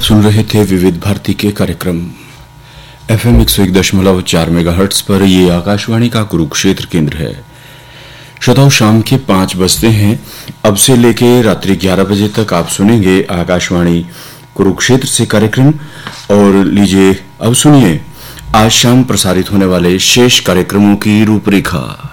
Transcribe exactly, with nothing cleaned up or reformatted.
आप सुन रहे थे विविध भारती के कार्यक्रम एफ एम एक सौ एक दशमलव चार मेगा हर्ट्स पर। ये आकाशवाणी का कुरुक्षेत्र केंद्र है। श्रोताओं, शाम के पांच बजते हैं। अब से लेके रात्रि ग्यारह बजे तक आप सुनेंगे आकाशवाणी कुरुक्षेत्र से कार्यक्रम। और लीजिए अब सुनिए आज शाम प्रसारित होने वाले शेष कार्यक्रमों की रूपरेखा।